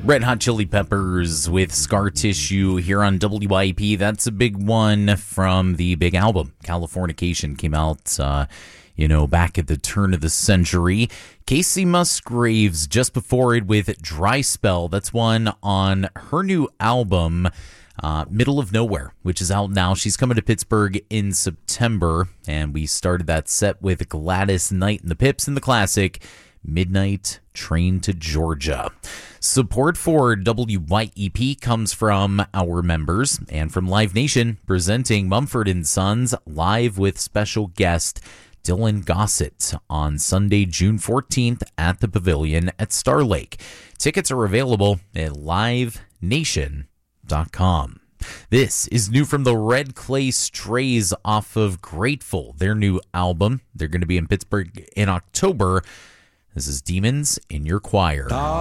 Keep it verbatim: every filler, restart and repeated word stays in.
Red Hot Chili Peppers with Scar Tissue here on W I P. That's a big one from the big album. Californication came out, uh, you know, back at the turn of the century. Casey Musgraves just before it with Dry Spell. That's one on her new album, uh, Middle of Nowhere, which is out now. She's coming to Pittsburgh in September, and we started that set with Gladys Knight and the Pips and the classic Midnight Train to Georgia. Support for W Y E P comes from our members and from Live Nation, presenting Mumford and Sons live with special guest Dylan Gossett on Sunday, June fourteenth at the Pavilion at Star Lake. Tickets are available at live nation dot com. This is new from the Red Clay Strays off of Grateful, their new album. They're going to be in Pittsburgh in October. This is Demons in Your Choir.